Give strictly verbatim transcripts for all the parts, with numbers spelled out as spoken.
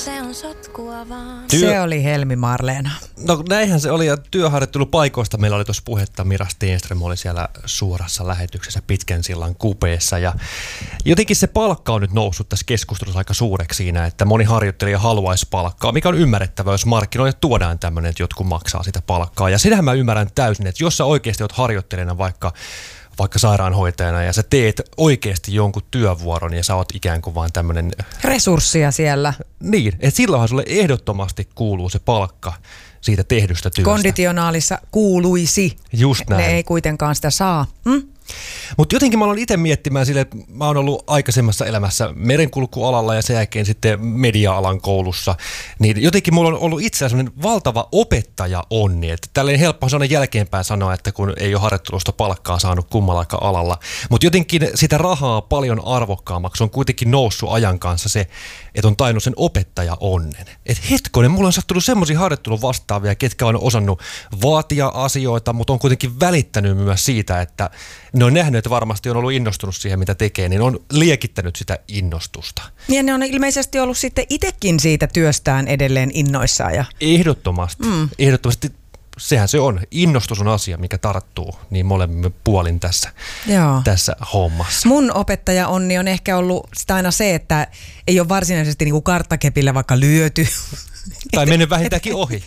se on sotkua vaan. Työ... Se oli Helmi Marleena. No näinhän se oli, ja työharjoittelupaikoista meillä oli tuossa puhetta. Mira Stenström oli siellä suorassa lähetyksessä Pitkän sillan kupeessa, ja jotenkin se palkka on nyt noussut tässä keskustelussa aika suureksi siinä, että moni harjoittelija haluaisi palkkaa, mikä on ymmärrettävää, jos markkinoille tuodaan tämmöinen, että jotkut maksaa sitä palkkaa. Ja sitähän mä ymmärrän täysin, että jos sä oikeasti oot harjoittelijana vaikka vaikka sairaanhoitajana ja sä teet oikeasti jonkun työvuoron ja sä oot ikään kuin vaan tämmönen resurssia siellä. Niin, että silloinhan sulle ehdottomasti kuuluu se palkka siitä tehdystä työstä. Konditionaalissa kuuluisi. Just näin. Ne ei kuitenkaan sitä saa. Hm? Mutta jotenkin mä aloin itse miettimään sille, että mä oon ollut aikaisemmassa elämässä merenkulkualalla ja sen jälkeen sitten media-alan koulussa, niin jotenkin mulla on ollut itse asiassa valtava opettaja-onni, että tälleen helppo on jälkeenpäin sanoa, että kun ei ole harjoittelusta palkkaa saanut kummallakaan alalla, mutta jotenkin sitä rahaa paljon arvokkaammaksi on kuitenkin noussut ajan kanssa se, että on tainnut sen opettaja-onnen. Että hetkonen, mulla on sattunut semmoisia harjoittelun vastaavia, ketkä on osannut vaatia asioita, mutta on kuitenkin välittänyt myös siitä, että ne on nähnyt, että varmasti on ollut innostunut siihen, mitä tekee, niin on liekittänyt sitä innostusta. Ja ne on ilmeisesti ollut sitten itsekin siitä työstään edelleen innoissaan. Ja... Ehdottomasti. Mm. Ehdottomasti. Sehän se on. Innostus on asia, mikä tarttuu niin molemmin puolin tässä, tässä hommassa. Mun opettaja onni on ehkä ollut sitä aina se, että ei ole varsinaisesti niinku karttakepillä vaikka lyöty. Tai mennyt vähintäänkin ohi.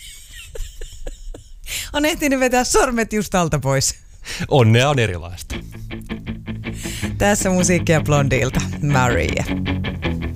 On ehtinyt vetää sormet just alta pois. Onnea on erilaista. Tässä musiikkia Blondilta. Maria.